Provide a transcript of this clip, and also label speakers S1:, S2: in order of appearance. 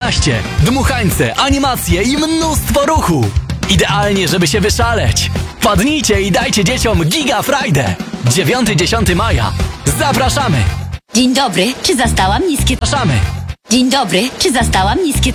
S1: 13. Dmuchańce, animacje i mnóstwo ruchu. Idealnie, żeby się wyszaleć. Wpadnijcie i dajcie dzieciom Giga Friday. 9-10 maja. Zapraszamy!
S2: Dzień dobry, czy zastałam niskie...
S1: Zapraszamy!
S2: Dzień dobry, czy zastałam niskie...